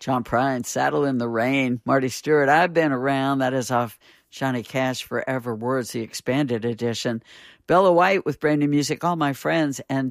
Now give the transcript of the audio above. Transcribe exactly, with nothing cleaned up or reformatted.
John Prine, Saddle in the Rain. Marty Stewart, I've Been Around. That is off Johnny Cash, Forever Words, the expanded edition. Bella White with brand new music, All My Friends. And